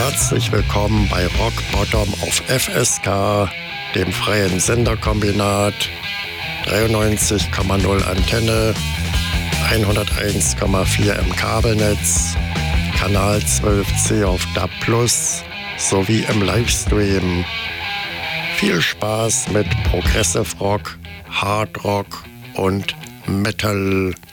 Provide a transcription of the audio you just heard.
Herzlich willkommen bei Rock Bottom auf FSK, dem freien Senderkombinat. 93,0 Antenne, 101,4 im Kabelnetz, Kanal 12C auf DAB+, sowie im Livestream. Viel Spaß mit Progressive Rock, Hard Rock und Metal.